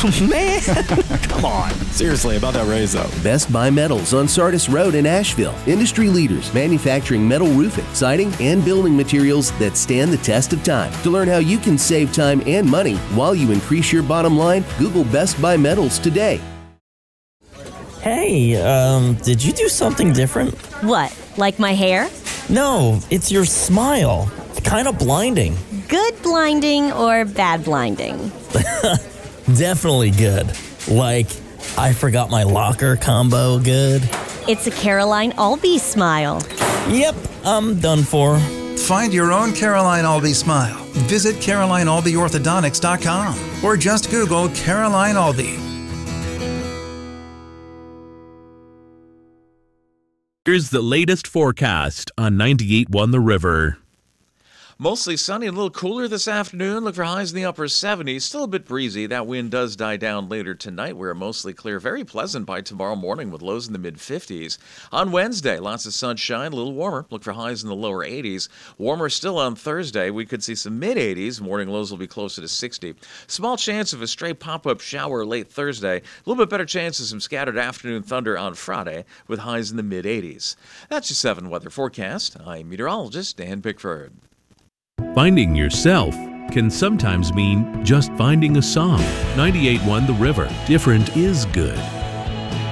Man, come on. Seriously, about that raise, though. Best Buy Metals on Sardis Road in Asheville. Industry leaders manufacturing metal roofing, siding, and building materials that stand the test of time. To learn how you can save time and money while you increase your bottom line, Google Best Buy Metals today. Hey, did you do something different? What, like my hair? No, it's your smile. It's kind of blinding. Good blinding or bad blinding? Definitely good. Like, I forgot my locker combo good. It's a Caroline Albee smile. Yep, I'm done for. Find your own Caroline Albee smile. Visit CarolineAlbeeOrthodontics.com or just Google Caroline Albee. Here's the latest forecast on 98.1 The River. Mostly sunny and a little cooler this afternoon. Look for highs in the upper 70s. Still a bit breezy. That wind does die down later tonight. We're mostly clear. Very pleasant by tomorrow morning with lows in the mid-50s. On Wednesday, lots of sunshine, a little warmer. Look for highs in the lower 80s. Warmer still on Thursday. We could see some mid-80s. Morning lows will be closer to 60. Small chance of a stray pop-up shower late Thursday. A little bit better chance of some scattered afternoon thunder on Friday with highs in the mid-80s. That's your 7 weather forecast. I'm meteorologist Dan Pickford. Finding yourself can sometimes mean just finding a song. 98.1 The River. Different is good.